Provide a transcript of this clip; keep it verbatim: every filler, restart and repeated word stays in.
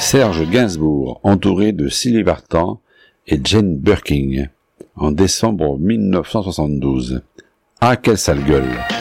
Serge Gainsbourg, entouré de Sylvie Vartan et Jane Birkin, en décembre mille neuf cent soixante-douze. Ah, quelle sale gueule!